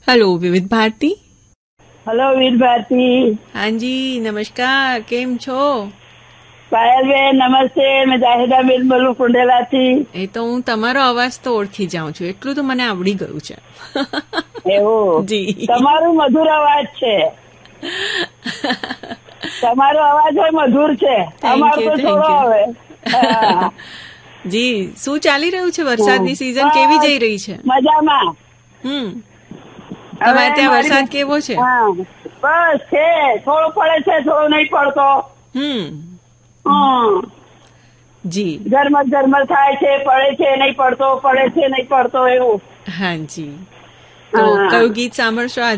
Hello विविध Bharti. Hello વીર ભારતી. હાજી નમસ્કાર, કેમ છો? પાયલબેન નમસ્તે, મેં જાહેદાબેન બોલું કુંડેલાથી. એ તો હું તમારો અવાજ તો ઓળખી જાઉં છું, એટલું તો મને આવડી ગયું છે. એવું જી. તમારું મધુર અવાજ છે. તમારો અવાજ મધુર છે, અમારો તો થોડો હવે. જી, શું ચાલી રહ્યું છે? વરસાદની સિઝન કેવી જઈ રહી છે? મજામાં. તમારે ત્યાં વરસાદ કેવો છે? બસ છે, થોડો પડે છે, થોડો નહીં પડતો. જી. ઝરમર થાય છે, પડે છે નહીં પડતો, પડે છે નહીં પડતો એવું. હાજી. તો કયું ગીત સાંભળશો આજે?